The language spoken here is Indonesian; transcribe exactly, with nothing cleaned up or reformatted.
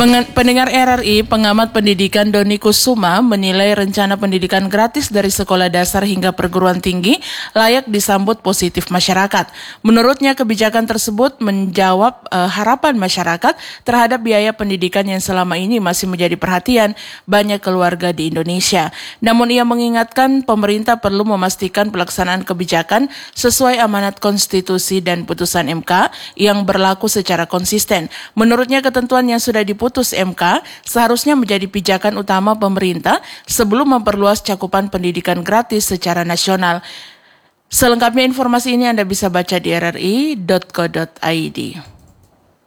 Pendengar R R I, pengamat pendidikan Doni Kusuma menilai rencana pendidikan gratis dari sekolah dasar hingga perguruan tinggi layak disambut positif masyarakat. Menurutnya kebijakan tersebut menjawab uh, harapan masyarakat terhadap biaya pendidikan yang selama ini masih menjadi perhatian banyak keluarga di Indonesia. Namun ia mengingatkan pemerintah perlu memastikan pelaksanaan kebijakan sesuai amanat konstitusi dan putusan M K yang berlaku secara konsisten. Menurutnya ketentuan yang sudah diputus Putus M K seharusnya menjadi pijakan utama pemerintah sebelum memperluas cakupan pendidikan gratis secara nasional. Selengkapnya informasi ini Anda bisa baca di r r i dot co dot i d.